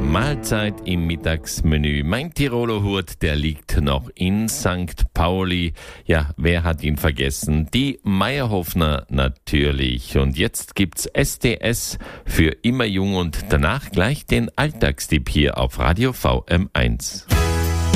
Mahlzeit im Mittagsmenü. Mein Tiroler Hut, der liegt noch in St. Pauli. Ja, wer hat ihn vergessen? Die Meierhofner natürlich. Und jetzt gibt's STS für immer jung und danach gleich den Alltagstipp hier auf Radio VM1.